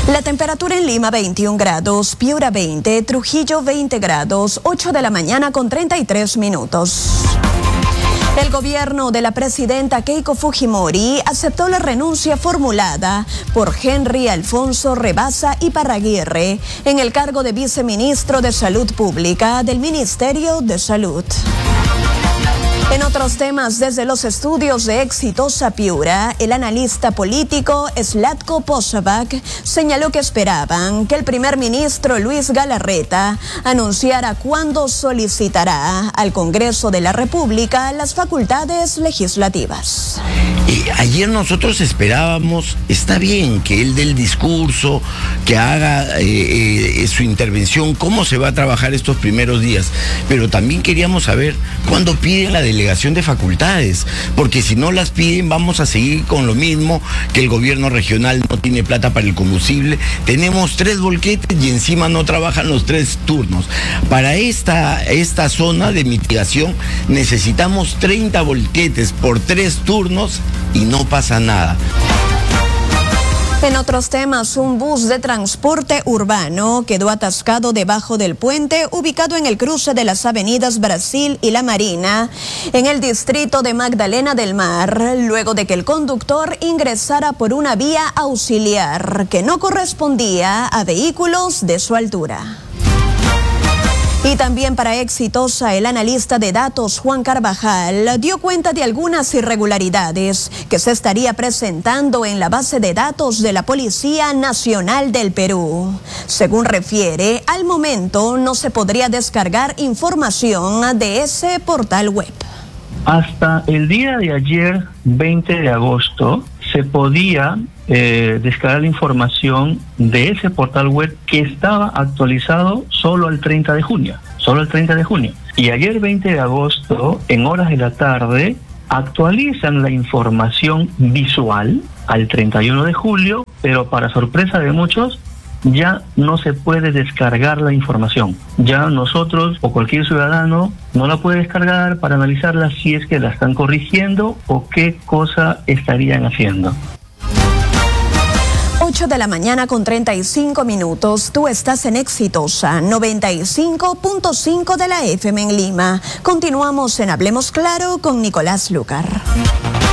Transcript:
La temperatura en Lima 21 grados, Piura 20, Trujillo 20 grados, 8 de la mañana con 33 minutos. El gobierno de la presidenta Keiko Fujimori aceptó la renuncia formulada por Henry Alfonso Rebasa Iparraguirre en el cargo de viceministro de Salud Pública del Ministerio de Salud. En otros temas, desde los estudios de Exitosa Piura, el analista político Zlatko Posovac señaló que esperaban que el primer ministro Luis Galarreta anunciara cuándo solicitará al Congreso de la República las facultades legislativas. Ayer nosotros esperábamos, está bien que él dé el discurso, que haga su intervención, cómo se va a trabajar estos primeros días, pero también queríamos saber cuándo piden la delegación de facultades, porque si no las piden vamos a seguir con lo mismo, que el gobierno regional no tiene plata para el combustible, tenemos 3 volquetes y encima no trabajan los 3 turnos. Para esta zona de mitigación necesitamos 30 volquetes por 3 turnos y no pasa nada. En otros temas, un bus de transporte urbano quedó atascado debajo del puente ubicado en el cruce de las avenidas Brasil y La Marina, en el distrito de Magdalena del Mar, luego de que el conductor ingresara por una vía auxiliar que no correspondía a vehículos de su altura. Y también para Exitosa, el analista de datos Juan Carvajal dio cuenta de algunas irregularidades que se estaría presentando en la base de datos de la Policía Nacional del Perú. Según refiere, al momento no se podría descargar información de ese portal web. Hasta el día de ayer, 20 de agosto, se podía descargar la información de ese portal web que estaba actualizado solo el 30 de junio. Y ayer, 20 de agosto, en horas de la tarde, actualizan la información visual al 31 de julio, pero para sorpresa de muchos, ya no se puede descargar la información. Ya nosotros o cualquier ciudadano no la puede descargar para analizarla si es que la están corrigiendo o qué cosa estarían haciendo. 8 de la mañana con 35 minutos. Tú estás en Exitosa 95.5 de la FM en Lima. Continuamos en Hablemos Claro con Nicolás Lucar.